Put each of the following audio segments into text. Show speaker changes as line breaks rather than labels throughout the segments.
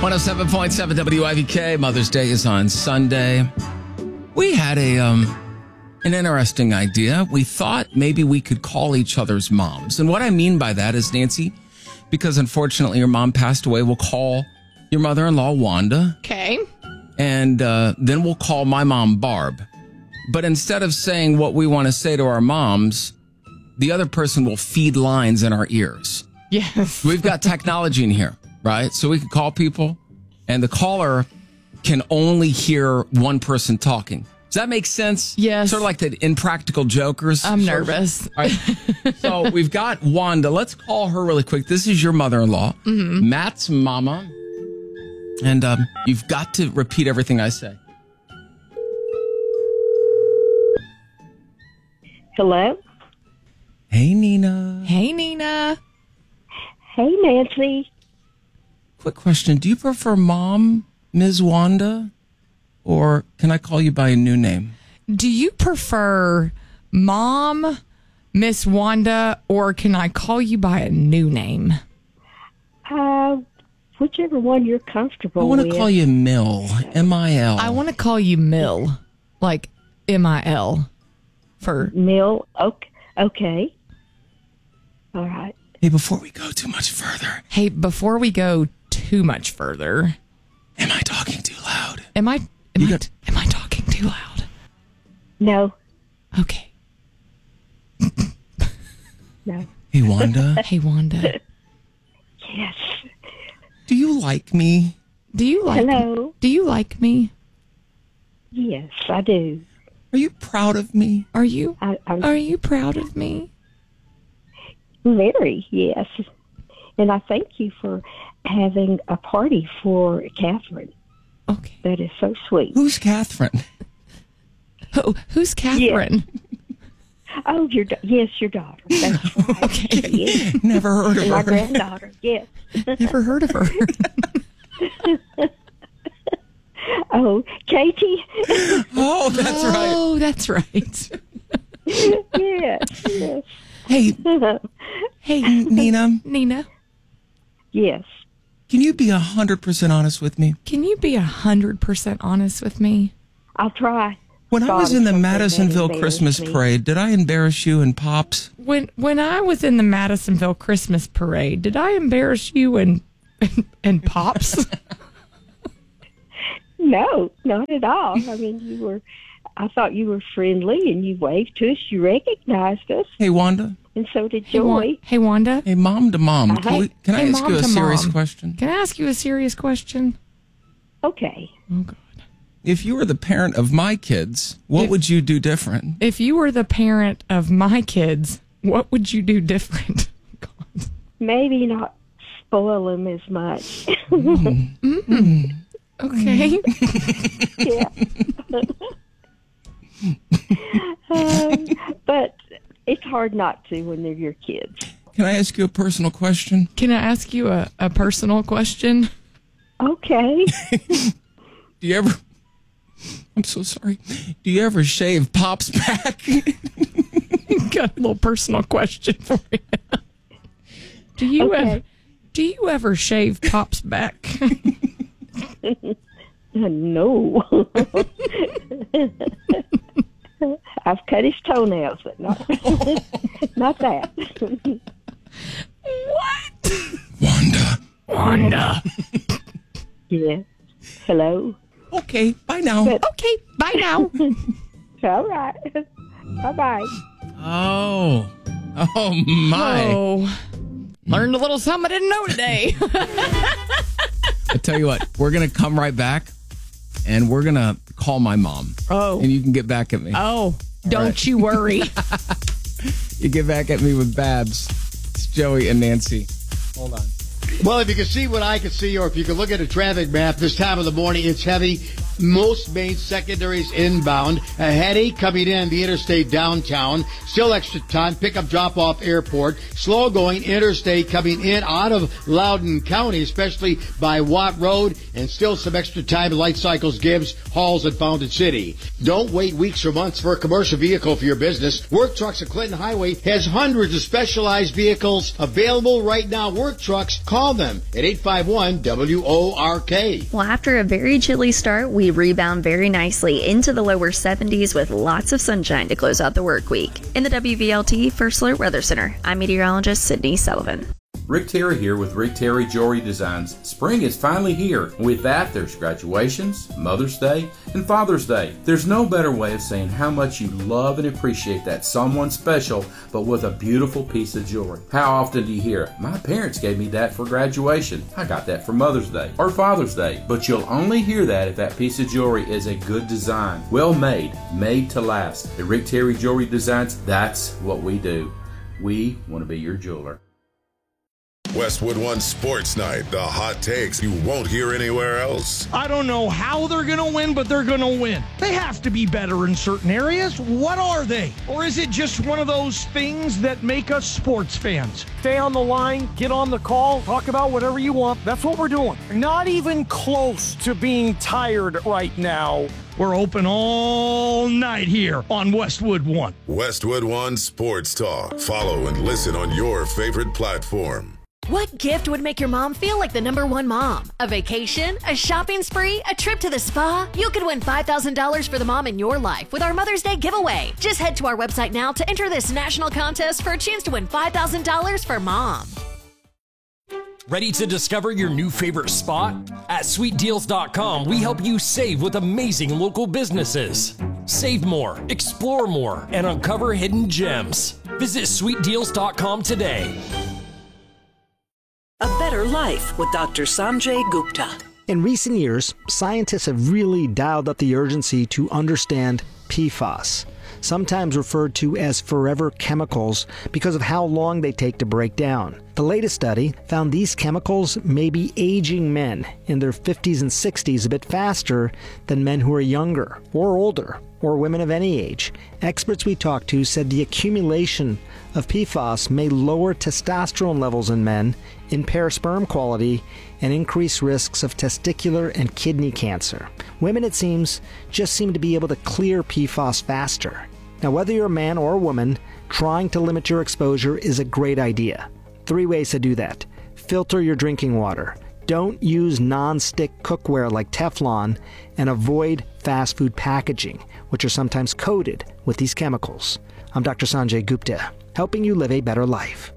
107.7 WIVK. Mother's Day is on Sunday. We had an interesting idea. We thought maybe we could call each other's moms. And what I mean by that is, Nancy, because unfortunately your mom passed away, we'll call your mother-in-law, Wanda.
Okay.
And then we'll call my mom, Barb. But instead of saying what we want to say to our moms, the other person will feed lines in our ears.
Yes.
We've got technology in here, right? So we can call people, and the caller can only hear one person talking. Does that make sense?
Yes.
Sort of like the Impractical Jokers.
I'm nervous.
All right. So we've got Wanda. Let's call her really quick. This is your mother-in-law, Matt's mama. And you've got to repeat everything I say.
Hello?
Hey, Nina.
Hey, Nina.
Hey, Nancy.
Quick question. Do you prefer Mom, Ms. Wanda, or can I call you by a new name?
Do you prefer Mom, Miss Wanda, or can I call you by a new name?
Whichever one you're comfortable
I want to
with.
call you Mill, M-I-L.
I want to call you Mill, like M-I-L. For
Mill. Okay. All right.
Hey, before we go too much further.
Hey, before we go too much further.
Am I talking too loud?
Am I talking too loud?
No.
Okay.
No.
Hey, Wanda.
Hey, Wanda.
Yes.
Do you like me?
Do you like
Hello?
Do you like me?
Yes, I do.
Are you proud of me?
Are you
I'm
Are you proud of me?
very, yes. And I thank you for having a party for Catherine.
Okay.
That is so sweet.
Who's Catherine?
Who's Catherine?
Oh, your daughter. That's right.
Okay.
Yes.
Never heard of
My
her.
granddaughter, yes.
Never heard of her.
Oh, Katie?
Oh, that's right.
Oh, that's right.
Yes.
Hey,
Hey,
Nina,
Nina,
Yes.
can you be 100% honest with me?
can you be 100% honest with me?
I'll try.
When I was in the
Sorry,
Madisonville
that
Christmas
embarrassed me.
parade, did I embarrass you and Pops?
When I was in the Madisonville Christmas parade, did I embarrass you and Pops?
No, not at all. I mean, I thought you were friendly and you waved to us. You recognized us,
Hey, Wanda.
and so did Joy.
Hey, Wanda.
Hey, mom to mom. Can I
Hey,
ask
mom
you a
to
serious
mom.
question?
Can I ask you a serious question?
Okay.
Oh, God.
If you were the parent of my kids, what would you do different?
If you were the parent of my kids, what would you do different? God.
Maybe not spoil them as much.
Okay.
Yeah. But it's hard not to when they're your kids.
Can I ask you a personal question?
Can I ask you a personal question?
Okay.
Do you ever... I'm so sorry. Do you ever shave Pop's back?
Got a little personal question for you. Do you ever shave Pop's back?
No. I've cut his toenails, but not that.
What?
Wanda.
Yeah. Hello.
Okay, bye now.
Okay, bye now.
All right. Bye-bye.
Oh my.
Oh, learned a little something I didn't know today.
I tell you what, we're going to come right back and we're going to call my mom.
Oh.
And you can get back at me.
Oh, don't
right.
you worry.
You get back at me with Babs. It's Joey and Nancy. Hold on.
Well, if you can see what I can see, or if you can look at a traffic map this time of the morning, it's heavy. most main secondaries inbound. A headache coming in the interstate downtown. Still extra time. Pickup drop off airport. Slow going interstate coming in out of Loudoun County, especially by Watt Road. And still some extra time in Light Cycles, Gibbs, Halls, and Fountain City. Don't wait weeks or months for a commercial vehicle for your business. Work Trucks at Clinton Highway has hundreds of specialized vehicles available right now. Work Trucks, call them at 851-WORK.
Well, after a very chilly start, we rebound very nicely into the lower 70s with lots of sunshine to close out the work week. In the WVLT First Alert Weather Center, I'm meteorologist Sydney Sullivan.
Rick Terry here with Rick Terry Jewelry Designs. Spring is finally here. With that, there's graduations, Mother's Day, and Father's Day. There's no better way of saying how much you love and appreciate that someone special, but with a beautiful piece of jewelry. How often do you hear, my parents gave me that for graduation. I got that for Mother's Day or Father's Day. But you'll only hear that if that piece of jewelry is a good design. Well made, made to last. At Rick Terry Jewelry Designs, that's what we do. We want to be your jeweler.
Westwood One Sports Night, the hot takes you won't hear anywhere else.
I don't know how they're going to win, but they're going to win. They have to be better in certain areas. What are they? Or is it just one of those things that make us sports fans? Stay on the line, get on the call, talk about whatever you want. That's what we're doing. Not even close to being tired right now. We're open all night here on Westwood One.
Westwood One Sports Talk. Follow and listen on your favorite platform.
What gift would make your mom feel like the #1 mom? A vacation? A shopping spree? A trip to the spa? You could win $5,000 for the mom in your life with our Mother's Day giveaway. Just head to our website now to enter this national contest for a chance to win $5,000 for mom.
Ready to discover your new favorite spot? At SweetDeals.com, we help you save with amazing local businesses. Save more, explore more, and uncover hidden gems. Visit SweetDeals.com today.
A Better Life with Dr. Sanjay Gupta.
In recent years, scientists have really dialed up the urgency to understand PFAS, sometimes referred to as forever chemicals because of how long they take to break down. The latest study found these chemicals may be aging men in their 50s and 60s a bit faster than men who are younger or older, or women of any age. Experts we talked to said the accumulation of PFAS may lower testosterone levels in men, impair sperm quality, and increase risks of testicular and kidney cancer. Women, it seems, just seem to be able to clear PFAS faster. Now, whether you're a man or a woman, trying to limit your exposure is a great idea. 3 ways to do that. Filter your drinking water. Don't use non-stick cookware like Teflon, and avoid fast food packaging, which are sometimes coated with these chemicals. I'm Dr. Sanjay Gupta, helping you live a better life.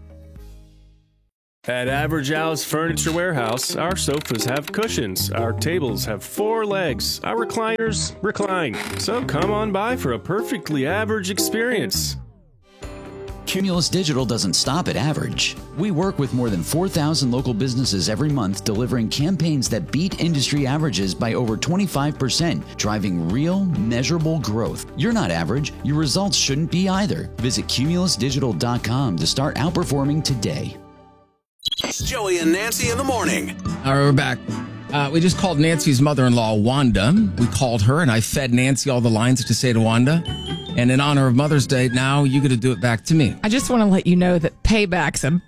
At Average Al's Furniture Warehouse, our sofas have cushions, our tables have 4 legs, our recliners recline. So come on by for a perfectly average experience.
Cumulus Digital doesn't stop at average. We work with more than 4,000 local businesses every month, delivering campaigns that beat industry averages by over 25%, driving real, measurable growth. You're not average. Your results shouldn't be either. Visit cumulusdigital.com to start outperforming today.
Joey and Nancy in the morning.
All right, we're back. We just called Nancy's mother-in-law, Wanda. We called her, and I fed Nancy all the lines to say to Wanda. And in honor of Mother's Day, now you got to do it back to me.
I just want to let you know that payback's a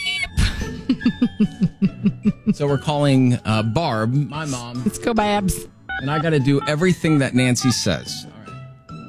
beep.
So we're calling Barb, my mom.
Let's go, Babs.
And I got to do everything that Nancy says. All right.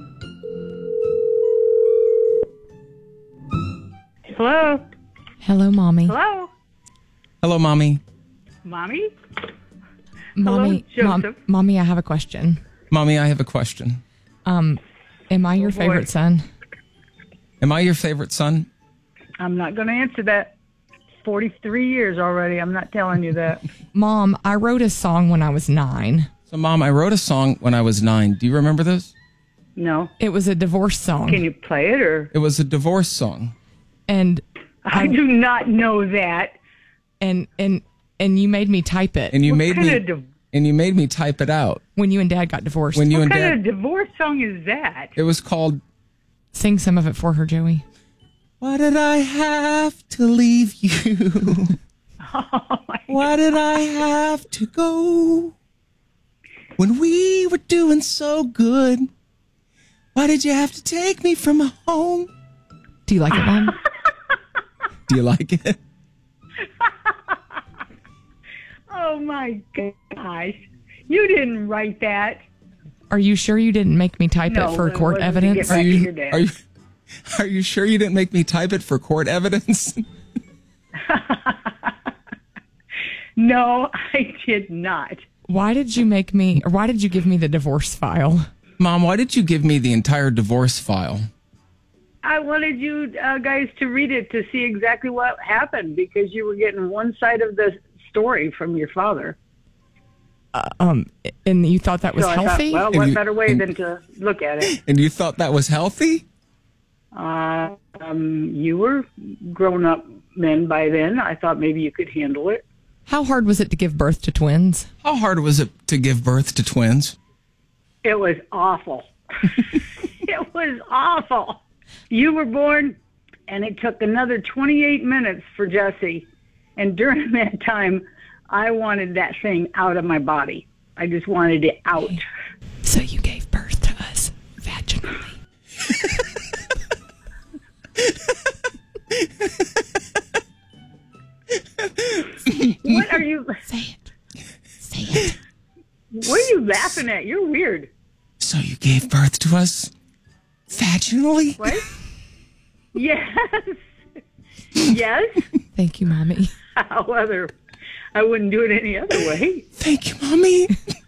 Hello.
Hello, Mommy.
Hello.
Hello, Mommy.
Mommy?
Mommy,
Hello, Joseph.
Mommy, I have a question.
Mommy, I have a question.
Am I your favorite son?
Am I your favorite son?
I'm not going to answer that. 43 years already. I'm not telling you that.
Mom, I wrote a song when I was 9.
So, Mom, I wrote a song when I was 9. Do you remember this?
No.
It was a divorce song.
Can you play it or?
It was a divorce song.
And
I do not know that.
And you made me type it.
And you made me type it out.
When you and Dad got divorced.
What kind of divorce song is that?
It was called...
Sing some of it for her, Joey.
Why did I have to leave you? Why did I have to go? when we were doing so good. Why did you have to take me from home?
Do you like it, Mom?
Do you like it?
Oh, my gosh. You didn't write that.
Are you sure you didn't make me type it for court evidence?
Are you sure you didn't make me type it for court evidence?
No, I did not.
Why did you give me the divorce file?
Mom, why did you give me the entire divorce file?
I wanted you guys to read it to see exactly what happened because you were getting one side of the story from your father.
And you thought that was healthy?
Well, what better way than to look at it?
And you thought that was healthy?
You were grown-up men by then. I thought maybe you could handle it.
How hard was it to give birth to twins?
How hard was it to give birth to twins?
It was awful. It was awful. You were born, and it took another 28 minutes for Jesse. And during that time, I wanted that thing out of my body. I just wanted it out.
So you gave birth to us vaginally.
What are you...
Say it.
What are you laughing at? You're weird.
So you gave birth to us vaginally?
What? Yes. Yes.
Thank you, Mommy.
However, I wouldn't do it any other way.
Thank you, Mommy.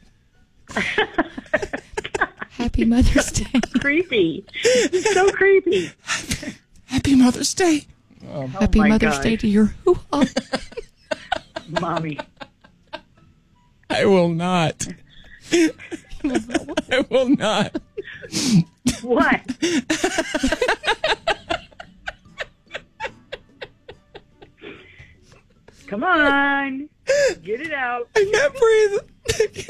Happy Mother's Day.
Creepy. So creepy.
Happy Mother's Day.
Happy Mother's Day to your hoo-ha.
Mommy.
I will not. I will not.
What?